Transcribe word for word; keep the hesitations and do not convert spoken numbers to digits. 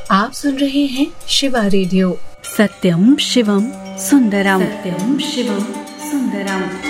आप सुन रहे हैं शिवा रेडियो। सत्यम शिवम सुंदरम। सत्यम शिवम सुंदरम।